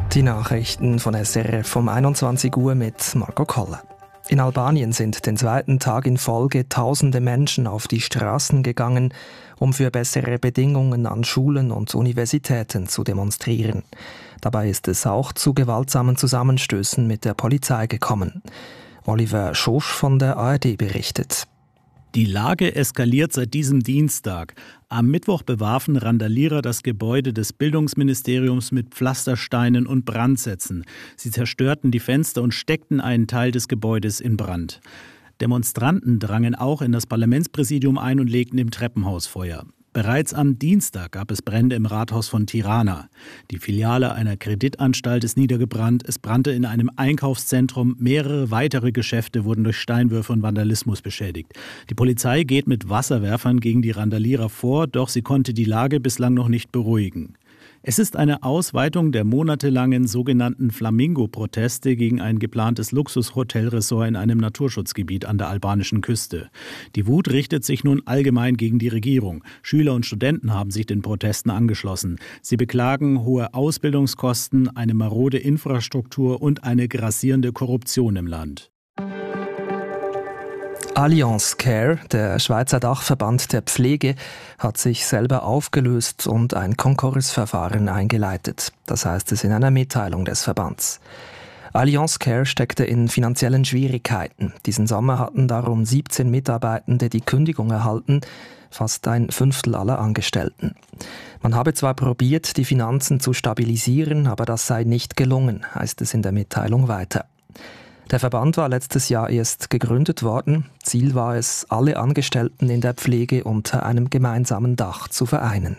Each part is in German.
Die Nachrichten von SRF um 21 Uhr mit Marco Koller. In Albanien sind den zweiten Tag in Folge tausende Menschen auf die Straßen gegangen, um für bessere Bedingungen an Schulen und Universitäten zu demonstrieren. Dabei ist es auch zu gewaltsamen Zusammenstößen mit der Polizei gekommen. Oliver Schosch von der ARD berichtet. Die Lage eskaliert seit diesem Dienstag. Am Mittwoch bewarfen Randalierer das Gebäude des Bildungsministeriums mit Pflastersteinen und Brandsätzen. Sie zerstörten die Fenster und steckten einen Teil des Gebäudes in Brand. Demonstranten drangen auch in das Parlamentspräsidium ein und legten im Treppenhaus Feuer. Bereits am Dienstag gab es Brände im Rathaus von Tirana. Die Filiale einer Kreditanstalt ist niedergebrannt. Es brannte in einem Einkaufszentrum. Mehrere weitere Geschäfte wurden durch Steinwürfe und Vandalismus beschädigt. Die Polizei geht mit Wasserwerfern gegen die Randalierer vor, doch sie konnte die Lage bislang noch nicht beruhigen. Es ist eine Ausweitung der monatelangen sogenannten Flamingo-Proteste gegen ein geplantes Luxushotelressort in einem Naturschutzgebiet an der albanischen Küste. Die Wut richtet sich nun allgemein gegen die Regierung. Schüler und Studenten haben sich den Protesten angeschlossen. Sie beklagen hohe Ausbildungskosten, eine marode Infrastruktur und eine grassierende Korruption im Land. Allianz Care, der Schweizer Dachverband der Pflege, hat sich selber aufgelöst und ein Konkursverfahren eingeleitet. Das heißt es in einer Mitteilung des Verbands. Allianz Care steckte in finanziellen Schwierigkeiten. Diesen Sommer hatten darum 17 Mitarbeitende die Kündigung erhalten, fast ein Fünftel aller Angestellten. Man habe zwar probiert, die Finanzen zu stabilisieren, aber das sei nicht gelungen, heißt es in der Mitteilung weiter. Der Verband war letztes Jahr erst gegründet worden. Ziel war es, alle Angestellten in der Pflege unter einem gemeinsamen Dach zu vereinen.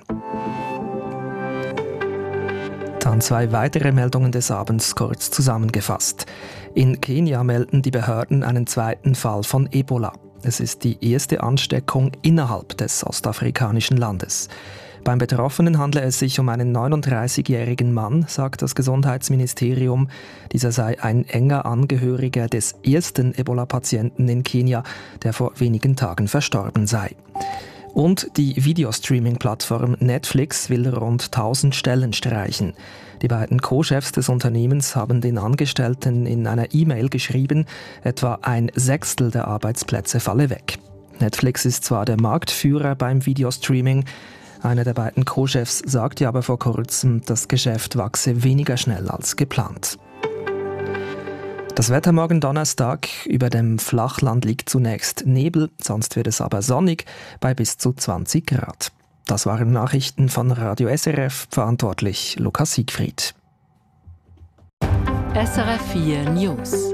Dann 2 weitere Meldungen des Abends kurz zusammengefasst. In Kenia melden die Behörden einen zweiten Fall von Ebola. Es ist die erste Ansteckung innerhalb des ostafrikanischen Landes. Beim Betroffenen handle es sich um einen 39-jährigen Mann, sagt das Gesundheitsministerium. Dieser sei ein enger Angehöriger des ersten Ebola-Patienten in Kenia, der vor wenigen Tagen verstorben sei. Und die Videostreaming-Plattform Netflix will rund 1000 Stellen streichen. Die beiden Co-Chefs des Unternehmens haben den Angestellten in einer E-Mail geschrieben, etwa 1/6 der Arbeitsplätze falle weg. Netflix ist zwar der Marktführer beim Videostreaming, einer der beiden Co-Chefs sagte aber vor kurzem, das Geschäft wachse weniger schnell als geplant. Das Wetter morgen Donnerstag: über dem Flachland liegt zunächst Nebel, sonst wird es aber sonnig bei bis zu 20 Grad. Das waren Nachrichten von Radio SRF, verantwortlich Lukas Siegfried. SRF 4 News.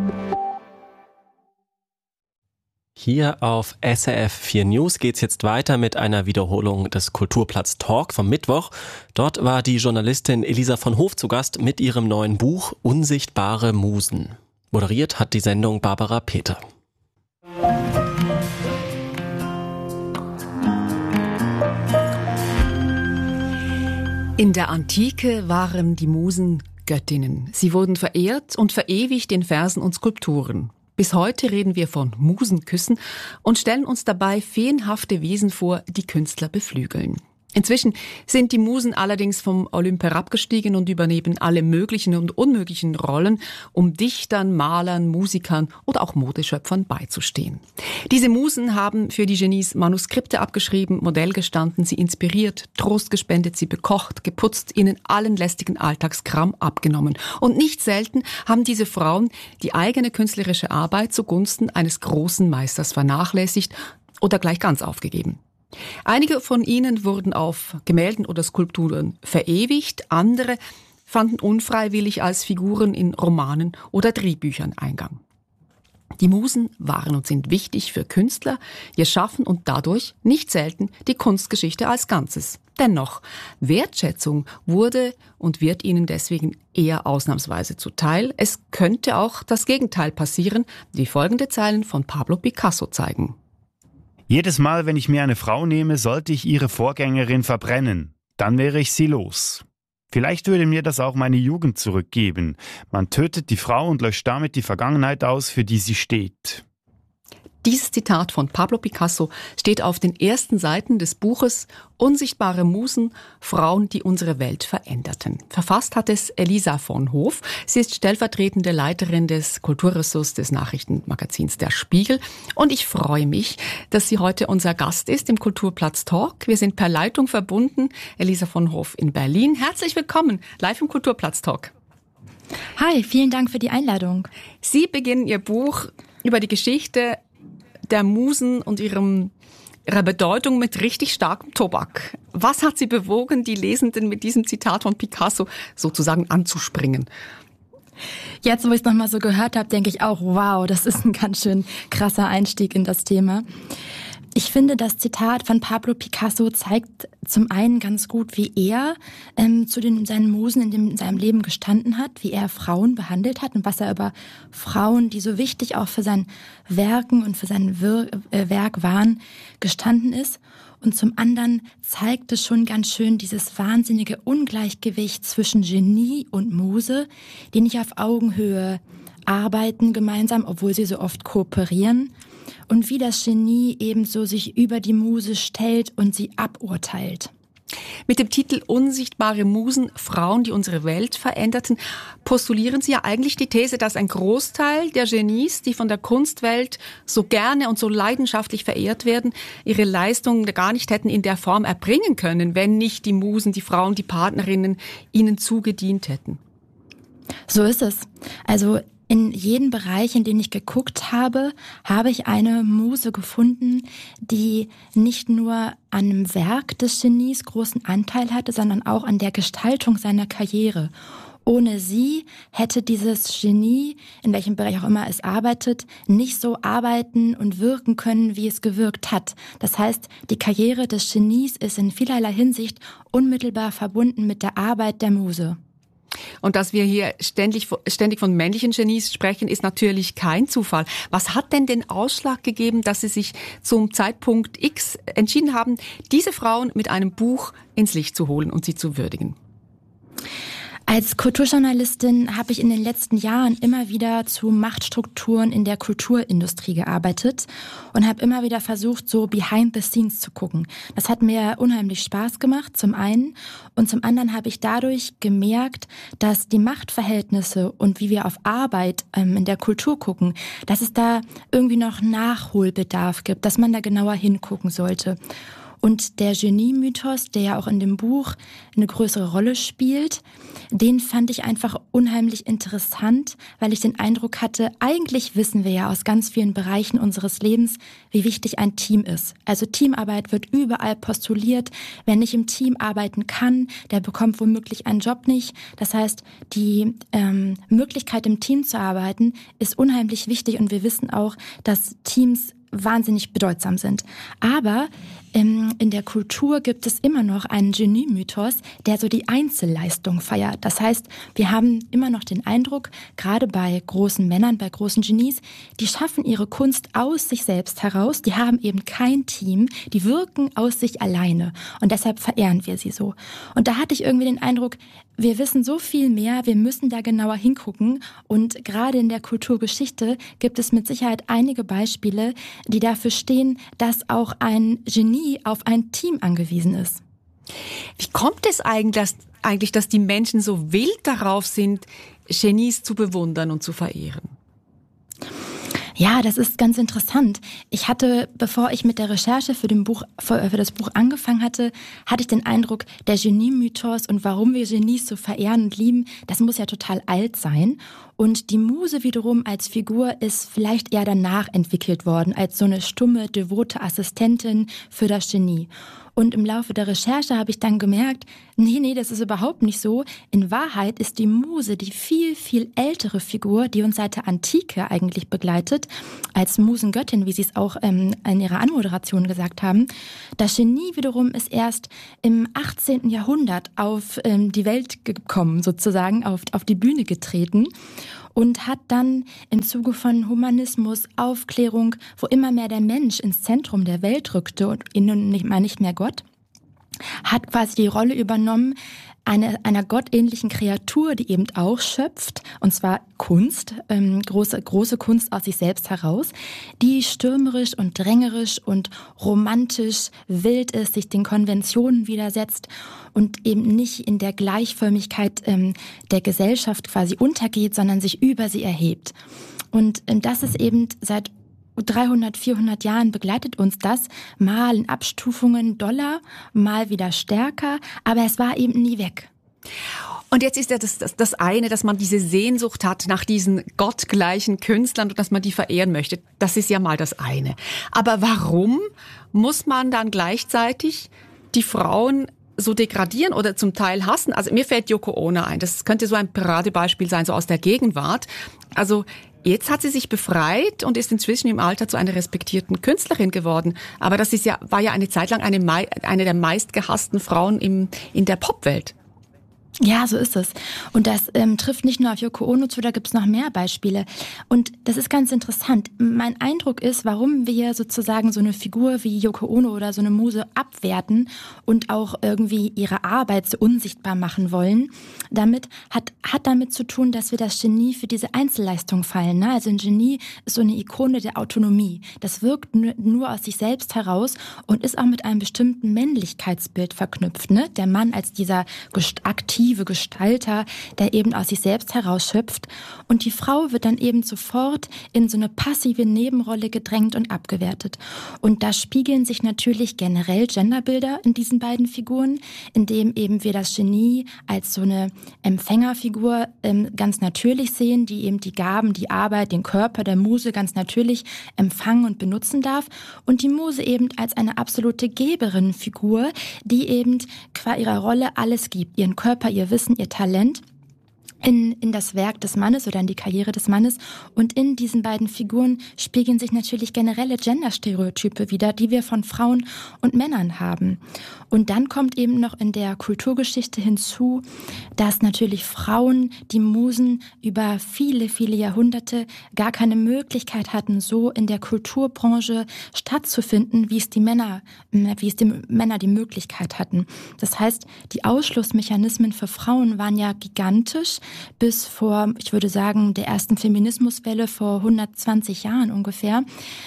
Hier auf SRF 4 News geht's jetzt weiter mit einer Wiederholung des Kulturplatz Talk vom Mittwoch. Dort war die Journalistin Elisa von Hof zu Gast mit ihrem neuen Buch Unsichtbare Musen. Moderiert hat die Sendung Barbara Peter. In der Antike waren die Musen Göttinnen. Sie wurden verehrt und verewigt in Versen und Skulpturen. Bis heute reden wir von Musenküssen und stellen uns dabei feenhafte Wesen vor, die Künstler beflügeln. Inzwischen sind die Musen allerdings vom Olymp herabgestiegen und übernehmen alle möglichen und unmöglichen Rollen, um Dichtern, Malern, Musikern oder auch Modeschöpfern beizustehen. Diese Musen haben für die Genies Manuskripte abgeschrieben, Modell gestanden, sie inspiriert, Trost gespendet, sie bekocht, geputzt, ihnen allen lästigen Alltagskram abgenommen. Und nicht selten haben diese Frauen die eigene künstlerische Arbeit zugunsten eines großen Meisters vernachlässigt oder gleich ganz aufgegeben. Einige von ihnen wurden auf Gemälden oder Skulpturen verewigt, andere fanden unfreiwillig als Figuren in Romanen oder Drehbüchern Eingang. Die Musen waren und sind wichtig für Künstler, ihr Schaffen und dadurch nicht selten die Kunstgeschichte als Ganzes. Dennoch, Wertschätzung wurde und wird ihnen deswegen eher ausnahmsweise zuteil. Es könnte auch das Gegenteil passieren, wie folgende Zeilen von Pablo Picasso zeigen. Jedes Mal, wenn ich mir eine Frau nehme, sollte ich ihre Vorgängerin verbrennen. Dann wäre ich sie los. Vielleicht würde mir das auch meine Jugend zurückgeben. Man tötet die Frau und löscht damit die Vergangenheit aus, für die sie steht. Dieses Zitat von Pablo Picasso steht auf den ersten Seiten des Buches Unsichtbare Musen, Frauen, die unsere Welt veränderten. Verfasst hat es Elisa von Hoof. Sie ist stellvertretende Leiterin des Kulturressorts des Nachrichtenmagazins Der Spiegel. Und ich freue mich, dass sie heute unser Gast ist im Kulturplatz Talk. Wir sind per Leitung verbunden. Elisa von Hoof in Berlin. Herzlich willkommen, live im Kulturplatz Talk. Hi, vielen Dank für die Einladung. Sie beginnen Ihr Buch über die Geschichte der Musen und ihrer Bedeutung mit richtig starkem Tobak. Was hat Sie bewogen, die Lesenden mit diesem Zitat von Picasso sozusagen anzuspringen? Jetzt, wo ich es nochmal so gehört habe, denke ich auch, wow, das ist ein ganz schön krasser Einstieg in das Thema. Ich finde, das Zitat von Pablo Picasso zeigt zum einen ganz gut, wie er zu seinen Musen in seinem Leben gestanden hat, wie er Frauen behandelt hat und was er über Frauen, die so wichtig auch für sein Werken und für sein Werk waren, gestanden ist. Und zum anderen zeigt es schon ganz schön dieses wahnsinnige Ungleichgewicht zwischen Genie und Muse, die nicht auf Augenhöhe arbeiten gemeinsam, obwohl sie so oft kooperieren. Und wie das Genie ebenso sich über die Muse stellt und sie aburteilt. Mit dem Titel Unsichtbare Musen, Frauen, die unsere Welt veränderten, postulieren Sie ja eigentlich die These, dass ein Großteil der Genies, die von der Kunstwelt so gerne und so leidenschaftlich verehrt werden, ihre Leistungen gar nicht hätten in der Form erbringen können, wenn nicht die Musen, die Frauen, die Partnerinnen ihnen zugedient hätten. So ist es. Also in jedem Bereich, in den ich geguckt habe, habe ich eine Muse gefunden, die nicht nur an einem Werk des Genies großen Anteil hatte, sondern auch an der Gestaltung seiner Karriere. Ohne sie hätte dieses Genie, in welchem Bereich auch immer es arbeitet, nicht so arbeiten und wirken können, wie es gewirkt hat. Das heißt, die Karriere des Genies ist in vielerlei Hinsicht unmittelbar verbunden mit der Arbeit der Muse. Und dass wir hier ständig von männlichen Genies sprechen, ist natürlich kein Zufall. Was hat denn den Ausschlag gegeben, dass Sie sich zum Zeitpunkt X entschieden haben, diese Frauen mit einem Buch ins Licht zu holen und sie zu würdigen? Als Kulturjournalistin habe ich in den letzten Jahren immer wieder zu Machtstrukturen in der Kulturindustrie gearbeitet und habe immer wieder versucht, so behind the scenes zu gucken. Das hat mir unheimlich Spaß gemacht, zum einen. Und zum anderen habe ich dadurch gemerkt, dass die Machtverhältnisse und wie wir auf Arbeit in der Kultur gucken, dass es da irgendwie noch Nachholbedarf gibt, dass man da genauer hingucken sollte. Und der Genie-Mythos, der ja auch in dem Buch eine größere Rolle spielt, den fand ich einfach unheimlich interessant, weil ich den Eindruck hatte, eigentlich wissen wir ja aus ganz vielen Bereichen unseres Lebens, wie wichtig ein Team ist. Also Teamarbeit wird überall postuliert. Wer nicht im Team arbeiten kann, der bekommt womöglich einen Job nicht. Das heißt, die Möglichkeit, im Team zu arbeiten, ist unheimlich wichtig. Und wir wissen auch, dass Teams wahnsinnig bedeutsam sind. Aber in der Kultur gibt es immer noch einen Genie-Mythos, der so die Einzelleistung feiert. Das heißt, wir haben immer noch den Eindruck, gerade bei großen Männern, bei großen Genies, die schaffen ihre Kunst aus sich selbst heraus, die haben eben kein Team, die wirken aus sich alleine und deshalb verehren wir sie so. Und da hatte ich irgendwie den Eindruck, wir wissen so viel mehr, wir müssen da genauer hingucken und gerade in der Kulturgeschichte gibt es mit Sicherheit einige Beispiele, die dafür stehen, dass auch ein Genie auf ein Team angewiesen ist. Wie kommt es eigentlich, dass die Menschen so wild darauf sind, Genies zu bewundern und zu verehren? Ja, das ist ganz interessant. Ich hatte, bevor ich mit der Recherche für das Buch angefangen hatte, hatte ich den Eindruck, der Genie-Mythos und warum wir Genies so verehren und lieben, das muss ja total alt sein. Und die Muse wiederum als Figur ist vielleicht eher danach entwickelt worden, als so eine stumme, devote Assistentin für das Genie. Und im Laufe der Recherche habe ich dann gemerkt, nee, das ist überhaupt nicht so. In Wahrheit ist die Muse die viel, viel ältere Figur, die uns seit der Antike eigentlich begleitet, als Musengöttin, wie Sie es auch in Ihrer Anmoderation gesagt haben. Das Genie wiederum ist erst im 18. Jahrhundert auf die Welt gekommen, sozusagen, auf die Bühne getreten. Und hat dann im Zuge von Humanismus, Aufklärung, wo immer mehr der Mensch ins Zentrum der Welt rückte und nicht mehr Gott, hat quasi die Rolle übernommen, einer gottähnlichen Kreatur, die eben auch schöpft, und zwar Kunst, große Kunst aus sich selbst heraus, die stürmerisch und drängerisch und romantisch wild ist, sich den Konventionen widersetzt und eben nicht in der Gleichförmigkeit der Gesellschaft quasi untergeht, sondern sich über sie erhebt. Und das ist eben seit 300, 400 Jahren begleitet uns das, mal in Abstufungen doller, mal wieder stärker, aber es war eben nie weg. Und jetzt ist ja das eine, dass man diese Sehnsucht hat nach diesen gottgleichen Künstlern und dass man die verehren möchte. Das ist ja mal das eine. Aber warum muss man dann gleichzeitig die Frauen so degradieren oder zum Teil hassen? Also mir fällt Yoko Ono ein. Das könnte so ein Paradebeispiel sein, so aus der Gegenwart. Also jetzt hat sie sich befreit und ist inzwischen im Alter zu einer respektierten Künstlerin geworden. Aber das war ja eine Zeit lang eine der meistgehassten Frauen in der Popwelt. Ja, so ist es. Und das trifft nicht nur auf Yoko Ono zu, da gibt's noch mehr Beispiele. Und das ist ganz interessant. Mein Eindruck ist, warum wir sozusagen so eine Figur wie Yoko Ono oder so eine Muse abwerten und auch irgendwie ihre Arbeit so unsichtbar machen wollen, hat damit zu tun, dass wir das Genie für diese Einzelleistung fallen. Ne? Also ein Genie ist so eine Ikone der Autonomie. Das wirkt nur aus sich selbst heraus und ist auch mit einem bestimmten Männlichkeitsbild verknüpft. Ne? Der Mann als dieser aktive Gestalter, der eben aus sich selbst herausschöpft. Und die Frau wird dann eben sofort in so eine passive Nebenrolle gedrängt und abgewertet. Und da spiegeln sich natürlich generell Genderbilder in diesen beiden Figuren, indem eben wir das Genie als so eine Empfängerfigur ganz natürlich sehen, die eben die Gaben, die Arbeit, den Körper der Muse ganz natürlich empfangen und benutzen darf. Und die Muse eben als eine absolute Geberinnenfigur, die eben qua ihrer Rolle alles gibt, ihren Körper, ihr Wissen, ihr Talent in das Werk des Mannes oder in die Karriere des Mannes. Und in diesen beiden Figuren spiegeln sich natürlich generelle Genderstereotype wider, die wir von Frauen und Männern haben. Und dann kommt eben noch in der Kulturgeschichte hinzu, dass natürlich Frauen, die Musen, über viele, viele Jahrhunderte gar keine Möglichkeit hatten, so in der Kulturbranche stattzufinden, wie es die Männer die Möglichkeit hatten. Das heißt, die Ausschlussmechanismen für Frauen waren ja gigantisch, bis vor, ich würde sagen, der ersten Feminismuswelle vor 120 Jahren ungefähr.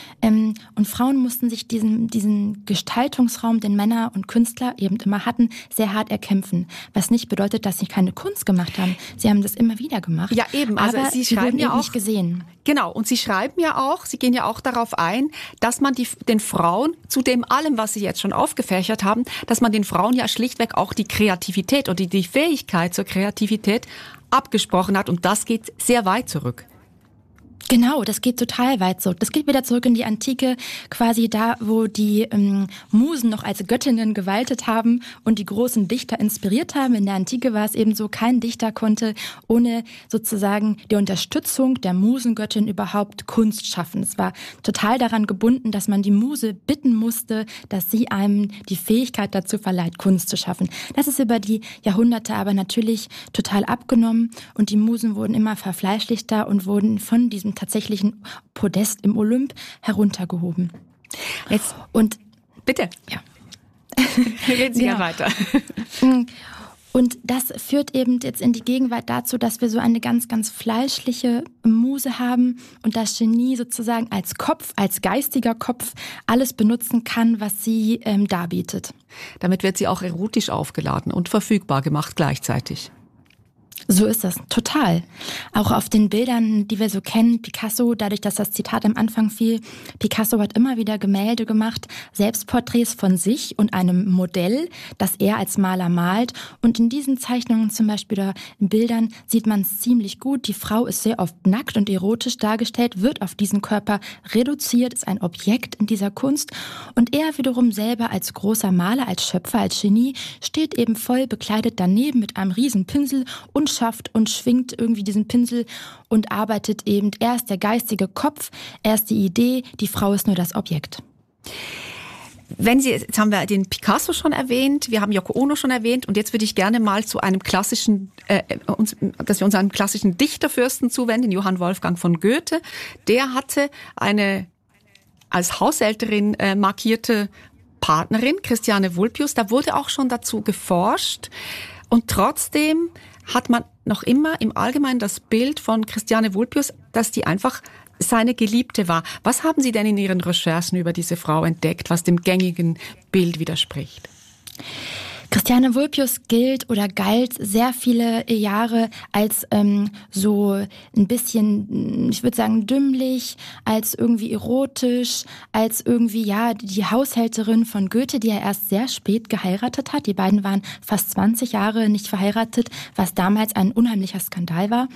Und Frauen mussten sich diesen Gestaltungsraum, den Männer und Künstler eben immer hatten, sehr hart erkämpfen. Was nicht bedeutet, dass sie keine Kunst gemacht haben. Sie haben das immer wieder gemacht. Ja, eben. Also aber sie schreiben ja auch nicht gesehen. Genau. Und sie schreiben ja auch, sie gehen ja auch darauf ein, dass man den Frauen, zu dem allem, was sie jetzt schon aufgefächert haben, dass man den Frauen ja schlichtweg auch die Kreativität oder die Fähigkeit zur Kreativität abgesprochen hat. Und das geht sehr weit zurück. Genau, das geht total weit zurück. Das geht wieder zurück in die Antike, quasi da, wo die Musen noch als Göttinnen gewaltet haben und die großen Dichter inspiriert haben. In der Antike war es eben so, kein Dichter konnte ohne sozusagen die Unterstützung der Musengöttin überhaupt Kunst schaffen. Es war total daran gebunden, dass man die Muse bitten musste, dass sie einem die Fähigkeit dazu verleiht, Kunst zu schaffen. Das ist über die Jahrhunderte aber natürlich total abgenommen und die Musen wurden immer verfleischlichter und wurden von diesem tatsächlichen Podest im Olymp heruntergehoben. Jetzt und bitte. Ja. Reden Sie ja weiter. Und das führt eben jetzt in die Gegenwart dazu, dass wir so eine ganz, ganz fleischliche Muse haben und das Genie sozusagen als Kopf, als geistiger Kopf alles benutzen kann, was sie darbietet. Damit wird sie auch erotisch aufgeladen und verfügbar gemacht gleichzeitig. So ist das, total. Auch auf den Bildern, die wir so kennen, Picasso, dadurch, dass das Zitat am Anfang fiel, Picasso hat immer wieder Gemälde gemacht, Selbstporträts von sich und einem Modell, das er als Maler malt. Und in diesen Zeichnungen zum Beispiel oder in Bildern sieht man es ziemlich gut. Die Frau ist sehr oft nackt und erotisch dargestellt, wird auf diesen Körper reduziert, ist ein Objekt in dieser Kunst. Und er wiederum selber als großer Maler, als Schöpfer, als Genie, steht eben voll bekleidet daneben mit einem riesen Pinsel und schafft und schwingt irgendwie diesen Pinsel und arbeitet eben. Er ist der geistige Kopf, er ist die Idee, die Frau ist nur das Objekt. Jetzt haben wir den Picasso schon erwähnt, wir haben Yoko Ono schon erwähnt und jetzt würde ich gerne mal zu einem klassischen, dass wir uns einem klassischen Dichterfürsten zuwenden, Johann Wolfgang von Goethe. Der hatte eine als Haushälterin markierte Partnerin, Christiane Vulpius. Da wurde auch schon dazu geforscht, Und trotzdem hat man noch immer im Allgemeinen das Bild von Christiane Vulpius, dass die einfach seine Geliebte war. Was haben Sie denn in Ihren Recherchen über diese Frau entdeckt, was dem gängigen Bild widerspricht? Christiane Vulpius galt sehr viele Jahre als so ein bisschen, ich würde sagen, dümmlich, als irgendwie erotisch, als irgendwie, ja, die Haushälterin von Goethe, die er erst sehr spät geheiratet hat. Die beiden waren fast 20 Jahre nicht verheiratet, was damals ein unheimlicher Skandal war.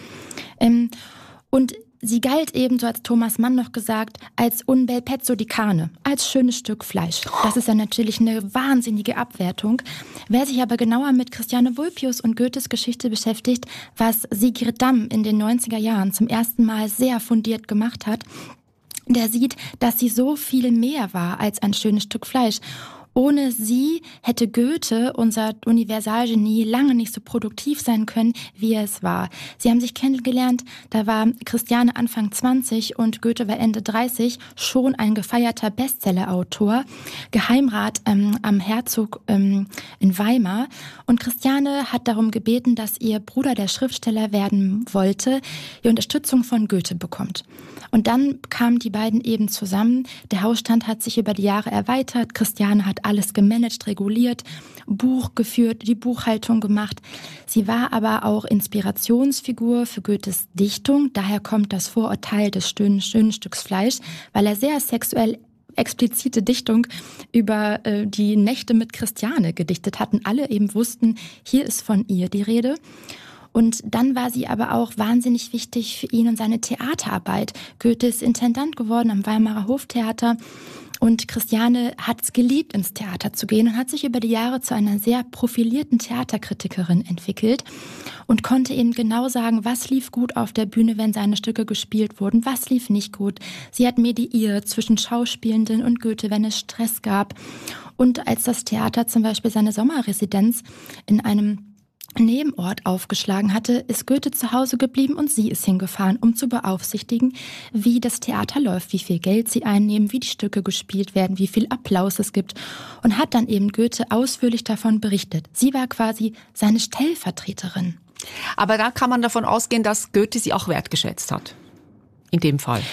Und sie galt eben, so hat Thomas Mann noch gesagt, als un bel pezzo di carne, als schönes Stück Fleisch. Das ist ja natürlich eine wahnsinnige Abwertung. Wer sich aber genauer mit Christiane Vulpius und Goethes Geschichte beschäftigt, was Sigrid Damm in den 90er Jahren zum ersten Mal sehr fundiert gemacht hat, der sieht, dass sie so viel mehr war als ein schönes Stück Fleisch. Ohne sie hätte Goethe, unser Universalgenie, lange nicht so produktiv sein können, wie er es war. Sie haben sich kennengelernt, da war Christiane Anfang 20 und Goethe war Ende 30, schon ein gefeierter Bestsellerautor, Geheimrat am Herzog in Weimar. Und Christiane hat darum gebeten, dass ihr Bruder, der Schriftsteller werden wollte, die Unterstützung von Goethe bekommt. Und dann kamen die beiden eben zusammen. Der Hausstand hat sich über die Jahre erweitert. Christiane hat alles gemanagt, reguliert, Buch geführt, die Buchhaltung gemacht. Sie war aber auch Inspirationsfigur für Goethes Dichtung. Daher kommt das Vorurteil des schönen Stücks Fleisch, weil er sehr sexuell explizite Dichtung über die Nächte mit Christiane gedichtet hatten. Alle eben wussten, hier ist von ihr die Rede. Und dann war sie aber auch wahnsinnig wichtig für ihn und seine Theaterarbeit. Goethe ist Intendant geworden am Weimarer Hoftheater und Christiane hat es geliebt, ins Theater zu gehen und hat sich über die Jahre zu einer sehr profilierten Theaterkritikerin entwickelt und konnte eben genau sagen, was lief gut auf der Bühne, wenn seine Stücke gespielt wurden, was lief nicht gut. Sie hat mediiert zwischen Schauspielenden und Goethe, wenn es Stress gab. Und als das Theater zum Beispiel seine Sommerresidenz in einem Nebenort aufgeschlagen hatte, ist Goethe zu Hause geblieben und sie ist hingefahren, um zu beaufsichtigen, wie das Theater läuft, wie viel Geld sie einnehmen, wie die Stücke gespielt werden, wie viel Applaus es gibt und hat dann eben Goethe ausführlich davon berichtet. Sie war quasi seine Stellvertreterin. Aber da kann man davon ausgehen, dass Goethe sie auch wertgeschätzt hat. In dem Fall.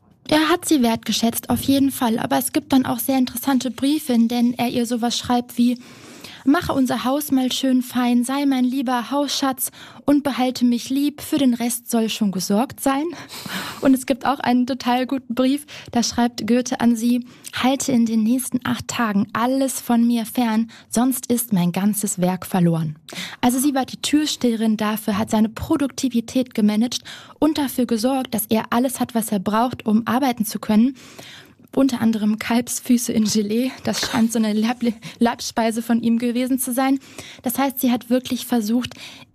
Er hat sie wertgeschätzt, auf jeden Fall. Aber es gibt dann auch sehr interessante Briefe, in denen er ihr sowas schreibt wie: Mache unser Haus mal schön fein, sei mein lieber Hausschatz und behalte mich lieb, für den Rest soll schon gesorgt sein. Und es gibt auch einen total guten Brief, da schreibt Goethe an sie: Halte in den nächsten 8 Tagen alles von mir fern, sonst ist mein ganzes Werk verloren. Also sie war die Türsteherin dafür, hat seine Produktivität gemanagt und dafür gesorgt, dass er alles hat, was er braucht, um arbeiten zu können. Unter anderem Kalbsfüße in Gelee. Das scheint so eine Leibspeise von ihm gewesen zu sein. Das heißt, sie hat wirklich versucht,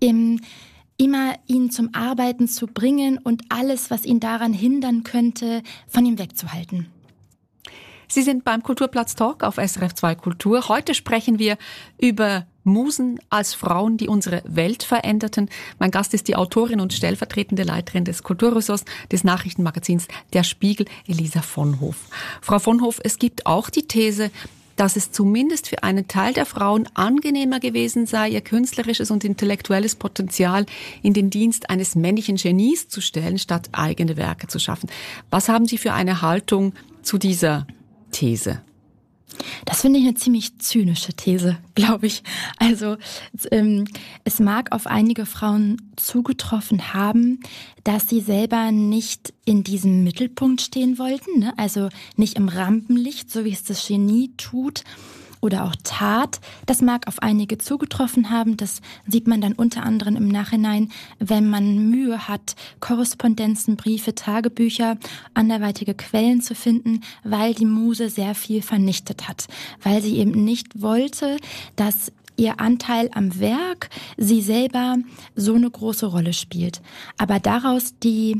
immer ihn zum Arbeiten zu bringen und alles, was ihn daran hindern könnte, von ihm wegzuhalten. Sie sind beim Kulturplatz Talk auf SRF 2 Kultur. Heute sprechen wir über Musen als Frauen, die unsere Welt veränderten. Mein Gast ist die Autorin und stellvertretende Leiterin des Kulturressorts des Nachrichtenmagazins Der Spiegel, Elisa von Hoof. Frau von Hoof, es gibt auch die These, dass es zumindest für einen Teil der Frauen angenehmer gewesen sei, ihr künstlerisches und intellektuelles Potenzial in den Dienst eines männlichen Genies zu stellen, statt eigene Werke zu schaffen. Was haben Sie für eine Haltung zu dieser These? Das finde ich eine ziemlich zynische These, glaube ich. Also es mag auf einige Frauen zugetroffen haben, dass sie selber nicht in diesem Mittelpunkt stehen wollten, ne? Also nicht im Rampenlicht, so wie es das Genie tut oder auch tat. Das mag auf einige zugetroffen haben. Das sieht man dann unter anderem im Nachhinein, wenn man Mühe hat, Korrespondenzen, Briefe, Tagebücher, anderweitige Quellen zu finden, weil die Muse sehr viel vernichtet hat. Weil sie eben nicht wollte, dass ihr Anteil am Werk sie selber so eine große Rolle spielt. Aber daraus die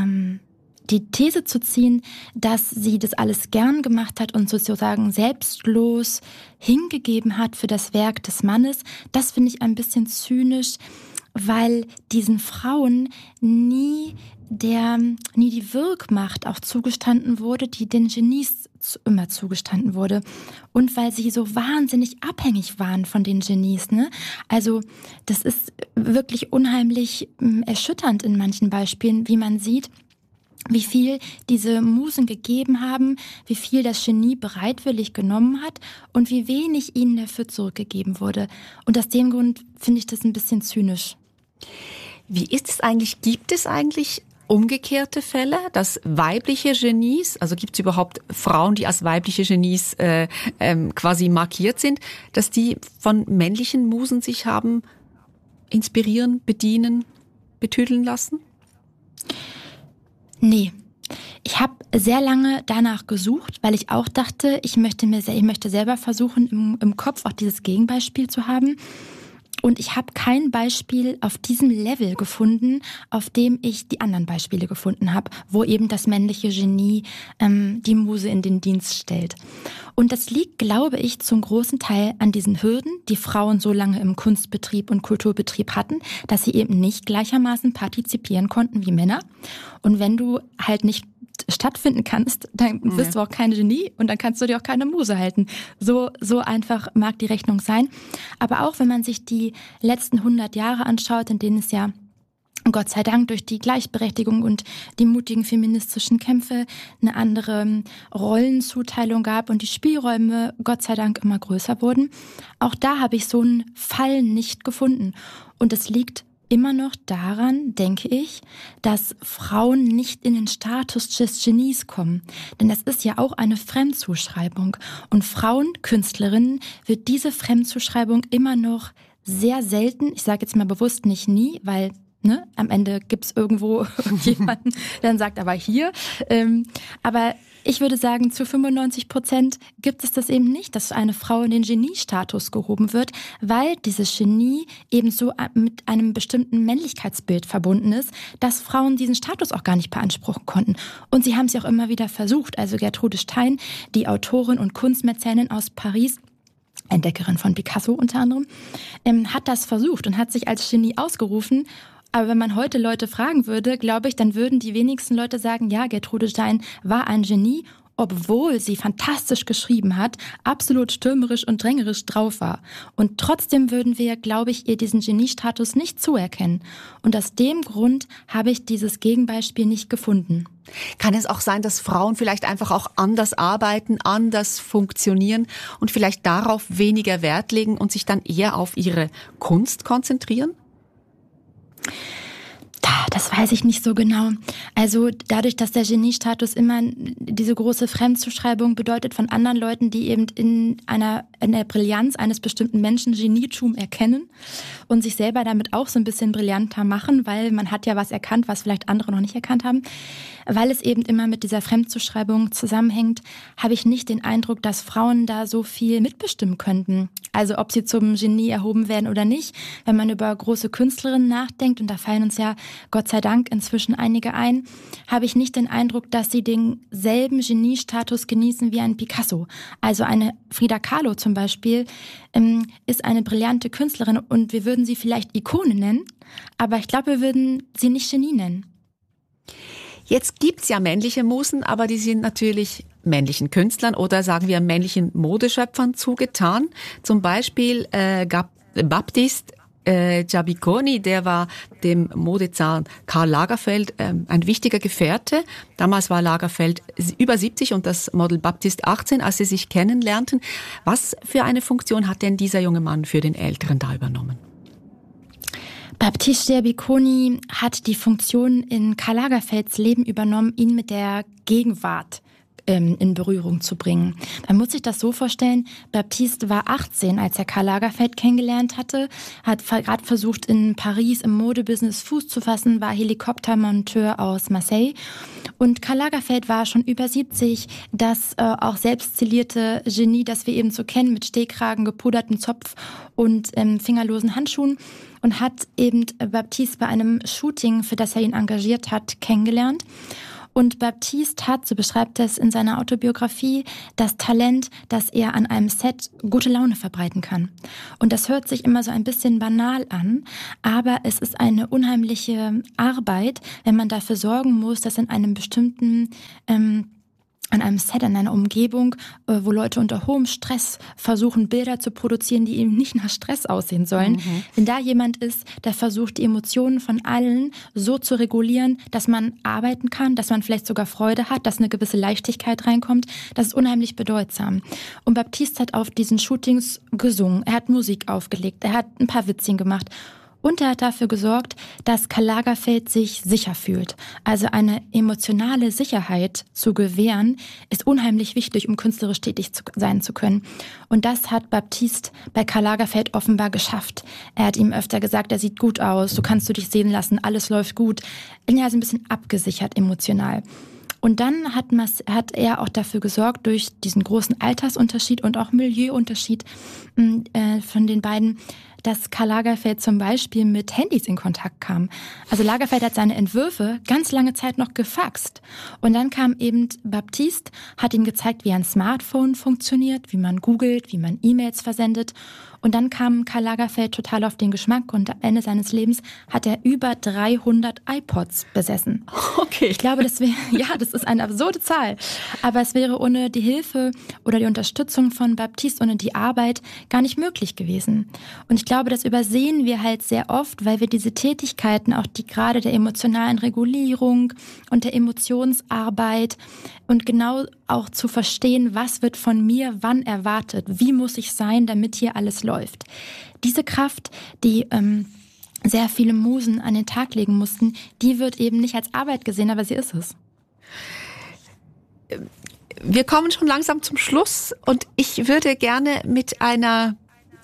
These zu ziehen, dass sie das alles gern gemacht hat und sozusagen selbstlos hingegeben hat für das Werk des Mannes, das finde ich ein bisschen zynisch, weil diesen Frauen nie die Wirkmacht auch zugestanden wurde, die den Genies immer zugestanden wurde. Und weil sie so wahnsinnig abhängig waren von den Genies, ne? Also das ist wirklich unheimlich erschütternd in manchen Beispielen, wie man sieht, wie viel diese Musen gegeben haben, wie viel das Genie bereitwillig genommen hat und wie wenig ihnen dafür zurückgegeben wurde. Und aus dem Grund finde ich das ein bisschen zynisch. Wie ist es eigentlich? Gibt es eigentlich umgekehrte Fälle, dass weibliche Genies, also gibt es überhaupt Frauen, die als weibliche Genies quasi markiert sind, dass die von männlichen Musen sich haben inspirieren, bedienen, betüdeln lassen? Nee. Ich habe sehr lange danach gesucht, weil ich auch dachte, ich möchte selber versuchen, im Kopf auch dieses Gegenbeispiel zu haben. Und ich habe kein Beispiel auf diesem Level gefunden, auf dem ich die anderen Beispiele gefunden habe, wo eben das männliche Genie die Muse in den Dienst stellt. Und das liegt, glaube ich, zum großen Teil an diesen Hürden, die Frauen so lange im Kunstbetrieb und Kulturbetrieb hatten, dass sie eben nicht gleichermaßen partizipieren konnten wie Männer. Und wenn du halt nicht stattfinden kannst, dann bist du auch kein Genie und dann kannst du dir auch keine Muse halten. So einfach mag die Rechnung sein. Aber auch wenn man sich die letzten 100 Jahre anschaut, in denen es ja Gott sei Dank durch die Gleichberechtigung und die mutigen feministischen Kämpfe eine andere Rollenzuteilung gab und die Spielräume Gott sei Dank immer größer wurden, auch da habe ich so einen Fall nicht gefunden. Und es liegt immer noch daran, denke ich, dass Frauen nicht in den Status des Genies kommen. Denn das ist ja auch eine Fremdzuschreibung. Und Frauenkünstlerinnen wird diese Fremdzuschreibung immer noch sehr selten, ich sage jetzt mal bewusst nicht nie, weil am Ende gibt's irgendwo jemanden, der dann sagt, aber hier. Aber ich würde sagen, zu 95% gibt es das eben nicht, dass eine Frau in den Geniestatus gehoben wird, weil dieses Genie eben so mit einem bestimmten Männlichkeitsbild verbunden ist, dass Frauen diesen Status auch gar nicht beanspruchen konnten. Und sie haben es auch immer wieder versucht. Also Gertrude Stein, die Autorin und Kunstmäzenin aus Paris, Entdeckerin von Picasso unter anderem, hat das versucht und hat sich als Genie ausgerufen. Aber wenn man heute Leute fragen würde, glaube ich, dann würden die wenigsten Leute sagen, ja, Gertrude Stein war ein Genie, obwohl sie fantastisch geschrieben hat, absolut stürmerisch und drängerisch drauf war. Und trotzdem würden wir, glaube ich, ihr diesen Geniestatus nicht zuerkennen. Und aus dem Grund habe ich dieses Gegenbeispiel nicht gefunden. Kann es auch sein, dass Frauen vielleicht einfach auch anders arbeiten, anders funktionieren und vielleicht darauf weniger Wert legen und sich dann eher auf ihre Kunst konzentrieren? Das weiß ich nicht so genau. Also dadurch, dass der Geniestatus immer diese große Fremdzuschreibung bedeutet von anderen Leuten, die eben in der Brillanz eines bestimmten Menschen Genietum erkennen und sich selber damit auch so ein bisschen brillanter machen, weil man hat ja was erkannt, was vielleicht andere noch nicht erkannt haben. Weil es eben immer mit dieser Fremdzuschreibung zusammenhängt, habe ich nicht den Eindruck, dass Frauen da so viel mitbestimmen könnten. Also ob sie zum Genie erhoben werden oder nicht. Wenn man über große Künstlerinnen nachdenkt, und da fallen uns ja Gott sei Dank inzwischen einige ein, habe ich nicht den Eindruck, dass sie denselben Geniestatus genießen wie ein Picasso. Also eine Frida Kahlo zum Beispiel ist eine brillante Künstlerin und wir würden sie vielleicht Ikone nennen, aber ich glaube, wir würden sie nicht Genie nennen. Jetzt gibt's ja männliche Musen, aber die sind natürlich männlichen Künstlern oder sagen wir männlichen Modeschöpfern zugetan. Zum Beispiel Baptiste Giabiconi, der war dem Modezar Karl Lagerfeld ein wichtiger Gefährte. Damals war Lagerfeld über 70 und das Model Baptiste 18, als sie sich kennenlernten. Was für eine Funktion hat denn dieser junge Mann für den Älteren da übernommen? Baptiste Giabiconi hat die Funktion in Karl Lagerfelds Leben übernommen, ihn mit der Gegenwart in Berührung zu bringen. Man muss sich das so vorstellen, Baptiste war 18, als er Karl Lagerfeld kennengelernt hatte, hat gerade versucht, in Paris im Modebusiness Fuß zu fassen, war Helikoptermonteur aus Marseille. Und Karl Lagerfeld war schon über 70, das auch selbststillierte Genie, das wir eben so kennen, mit Stehkragen, gepudertem Zopf und fingerlosen Handschuhen. Und hat eben Baptiste bei einem Shooting, für das er ihn engagiert hat, kennengelernt. Und Baptiste hat, so beschreibt er es in seiner Autobiografie, das Talent, dass er an einem Set gute Laune verbreiten kann. Und das hört sich immer so ein bisschen banal an, aber es ist eine unheimliche Arbeit, wenn man dafür sorgen muss, dass in einem bestimmten an einem Set, an einer Umgebung, wo Leute unter hohem Stress versuchen, Bilder zu produzieren, die eben nicht nach Stress aussehen sollen. Wenn da jemand ist, der versucht, die Emotionen von allen so zu regulieren, dass man arbeiten kann, dass man vielleicht sogar Freude hat, dass eine gewisse Leichtigkeit reinkommt, das ist unheimlich bedeutsam. Und Baptiste hat auf diesen Shootings gesungen, er hat Musik aufgelegt, er hat ein paar Witzchen gemacht. Und er hat dafür gesorgt, dass Karl Lagerfeld sich sicher fühlt. Also eine emotionale Sicherheit zu gewähren, ist unheimlich wichtig, um künstlerisch tätig sein zu können. Und das hat Baptiste bei Karl Lagerfeld offenbar geschafft. Er hat ihm öfter gesagt, er sieht gut aus, so kannst du dich sehen lassen, alles läuft gut. Er ist also ein bisschen abgesichert emotional. Und dann hat er auch dafür gesorgt, durch diesen großen Altersunterschied und auch Milieuunterschied von den beiden, dass Karl Lagerfeld zum Beispiel mit Handys in Kontakt kam. Also Lagerfeld hat seine Entwürfe ganz lange Zeit noch gefaxt. Und dann kam eben Baptiste, hat ihm gezeigt, wie ein Smartphone funktioniert, wie man googelt, wie man E-Mails versendet. Und dann kam Karl Lagerfeld total auf den Geschmack und am Ende seines Lebens hat er über 300 iPods besessen. Okay. Ich glaube, das ist eine absurde Zahl. Aber es wäre ohne die Hilfe oder die Unterstützung von Baptiste, ohne die Arbeit gar nicht möglich gewesen. Und ich glaube, das übersehen wir halt sehr oft, weil wir diese Tätigkeiten, auch die gerade der emotionalen Regulierung und der Emotionsarbeit und genau auch zu verstehen, was wird von mir wann erwartet, wie muss ich sein, damit hier alles läuft. Diese Kraft, die sehr viele Musen an den Tag legen mussten, die wird eben nicht als Arbeit gesehen, aber sie ist es. Wir kommen schon langsam zum Schluss und ich würde gerne mit einer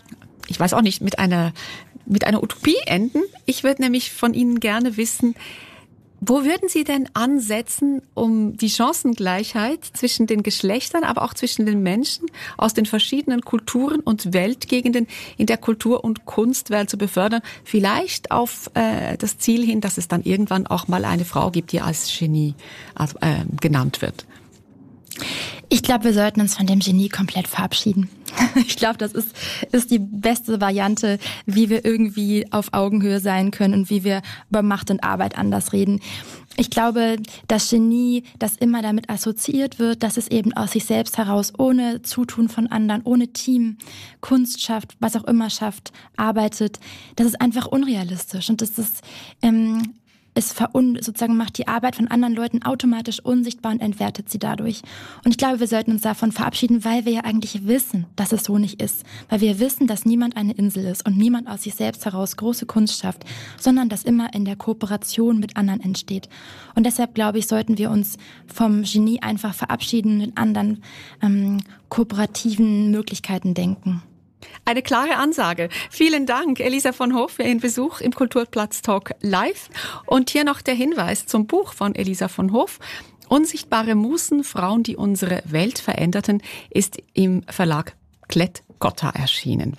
Utopie enden. Ich würde nämlich von Ihnen gerne wissen, wo würden Sie denn ansetzen, um die Chancengleichheit zwischen den Geschlechtern, aber auch zwischen den Menschen aus den verschiedenen Kulturen und Weltgegenden in der Kultur- und Kunstwelt zu befördern? Vielleicht auf das Ziel hin, dass es dann irgendwann auch mal eine Frau gibt, die als Genie genannt wird. Ich glaube, wir sollten uns von dem Genie komplett verabschieden. Ich glaube, das ist die beste Variante, wie wir irgendwie auf Augenhöhe sein können und wie wir über Macht und Arbeit anders reden. Ich glaube, das Genie, das immer damit assoziiert wird, dass es eben aus sich selbst heraus, ohne Zutun von anderen, ohne Team, Kunst schafft, was auch immer schafft, arbeitet, das ist einfach unrealistisch. Und das ist sozusagen macht die Arbeit von anderen Leuten automatisch unsichtbar und entwertet sie dadurch. Und ich glaube, wir sollten uns davon verabschieden, weil wir ja eigentlich wissen, dass es so nicht ist. Weil wir wissen, dass niemand eine Insel ist und niemand aus sich selbst heraus große Kunst schafft, sondern dass immer in der Kooperation mit anderen entsteht. Und deshalb, glaube ich, sollten wir uns vom Genie einfach verabschieden und in anderen kooperativen Möglichkeiten denken. Eine klare Ansage. Vielen Dank, Elisa von Hoof, für Ihren Besuch im Kulturplatz Talk Live. Und hier noch der Hinweis zum Buch von Elisa von Hoof. Unsichtbare Musen, Frauen, die unsere Welt veränderten, ist im Verlag Klett-Cotta erschienen.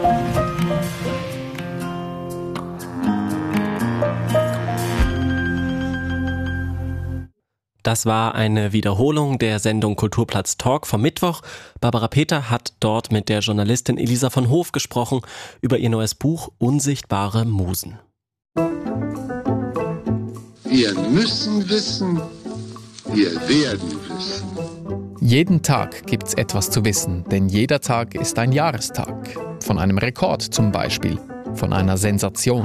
Das war eine Wiederholung der Sendung Kulturplatz Talk vom Mittwoch. Barbara Peter hat dort mit der Journalistin Elisa von Hoof gesprochen über ihr neues Buch Unsichtbare Musen. Wir müssen wissen, wir werden wissen. Jeden Tag gibt's etwas zu wissen, denn jeder Tag ist ein Jahrestag. Von einem Rekord zum Beispiel, von einer Sensation.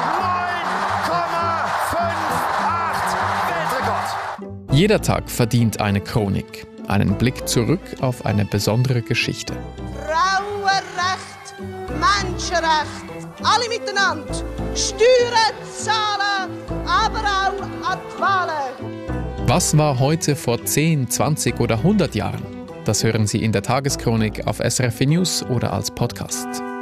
Jeder Tag verdient eine Chronik, einen Blick zurück auf eine besondere Geschichte. Frauenrecht, Menschenrecht, alle miteinander. Steuern zahlen, aber auch an die Wahlen. Was war heute vor 10, 20 oder 100 Jahren? Das hören Sie in der Tageschronik auf SRF News oder als Podcast.